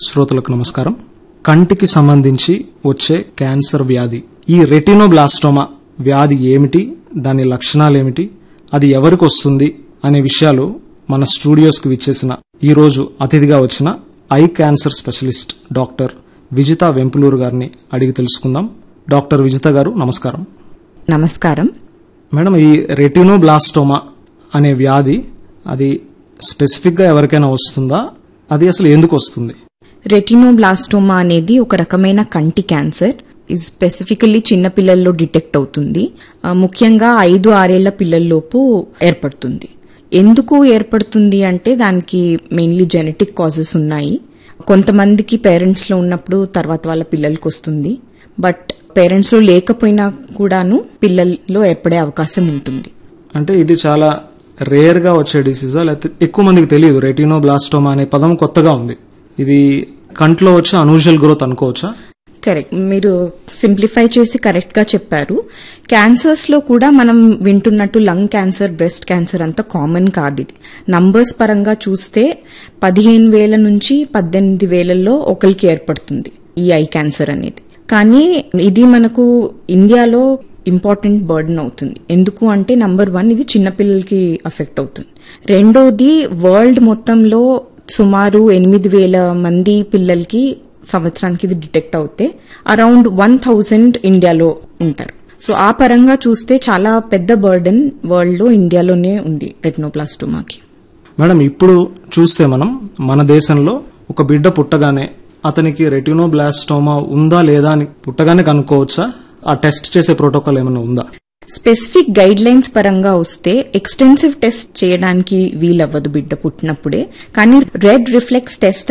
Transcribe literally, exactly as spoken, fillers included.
శ్రోతలకు నమస్కారం. కంటికి సంబంధించి వచ్చే క్యాన్సర్ వ్యాధి, ఈ రెటినోబ్లాస్టోమా వ్యాధి ఏమిటి, దాని లక్షణాలేమిటి, అది ఎవరికి వస్తుంది అనే విషయాలు మన స్టూడియోస్కి విచ్చేసిన ఈ రోజు అతిథిగా వచ్చిన eye cancer specialist doctor Vijitha Vempuluru గారిని అడిగి తెలుసుకుందాం. డాక్టర్ విజిత గారు నమస్కారం. నమస్కారం మేడం, ఈ రెటినోబ్లాస్టోమా అనే వ్యాధి అది స్పెసిఫిక్గా ఎవరికైనా వస్తుందా, అది అసలు ఎందుకు వస్తుంది? రెటినోబ్లాస్టోమా అనేది ఒక రకమైన కంటి క్యాన్సర్. ఇది స్పెసిఫికల్లీ చిన్న పిల్లల్లో డిటెక్ట్ అవుతుంది. ఆ, ముఖ్యంగా ఐదు ఆరేళ్ల పిల్లల్లోపు ఏర్పడుతుంది. ఎందుకు ఏర్పడుతుంది అంటే దానికి మెయిన్లీ జెనెటిక్ కాజెస్ ఉన్నాయి. కొంతమందికి పేరెంట్స్ లో ఉన్నప్పుడు తర్వాత వాళ్ళ పిల్లలకి వస్తుంది. బట్ పేరెంట్స్ లో లేకపోయినా కూడాను పిల్లల్లో ఏర్పడే అవకాశం ఉంటుంది. అంటే ఇది చాలా రేర్ గా వచ్చే డిసీజా, లేకపోతే ఎక్కువ మందికి తెలియదు? రెటినోబ్లాస్టోమా అనే పదం కొత్తగా ఉంది. ఇది కంట్లో వచ్చే అనూజువల్ గ్రోత్ అనుకోవచ్చా? కరెక్ట్, మీరు సింప్లిఫై చేసి కరెక్ట్ గా చెప్పారు. క్యాన్సర్స్ లో కూడా మనం వింటున్నట్టు లంగ్ క్యాన్సర్, బ్రెస్ట్ క్యాన్సర్ అంత కామన్ కాదు. ఇది నంబర్స్ పరంగా చూస్తే పదిహేను వేల నుంచి పద్దెనిమిది వేలలో ఒకరికి ఏర్పడుతుంది ఈ ఐ క్యాన్సర్ అనేది. కానీ ఇది మనకు ఇండియాలో ఇంపార్టెంట్ బర్డెన్ అవుతుంది. ఎందుకు అంటే నంబర్ వన్, ఇది చిన్నపిల్లలకి అఫెక్ట్ అవుతుంది. రెండోది, వరల్డ్ మొత్తంలో సుమారు ఎనిమిది వేల మంది పిల్లలకి సంవత్సరానికి ఇది డిటెక్ట్ అవుతే అరౌండ్ వన్ థౌజండ్ ఇండియాలో ఉంటారు. సో ఆ పరంగా చూస్తే చాలా పెద్ద బర్డెన్ వరల్డ్ లో ఇండియాలోనే ఉంది రెటినోబ్లాస్టోమాకి. మేడం, ఇప్పుడు చూస్తే మనం మన దేశంలో ఒక బిడ్డ పుట్టగానే అతనికి రెటినోబ్లాస్టోమా ఉందా లేదా అని పుట్టగానే కనుక్కోవచ్చా? ఆ టెస్ట్ చేసే ప్రోటోకాల్ ఏమైనా ఉందా? స్పెసిఫిక్ గైడ్ లైన్స్ పరంగా వస్తే ఎక్స్టెన్సివ్ టెస్ట్ చేయడానికి వీలవ్వదు బిడ్డ పుట్టినప్పుడే. కానీ రెడ్ రిఫ్లెక్స్ టెస్ట్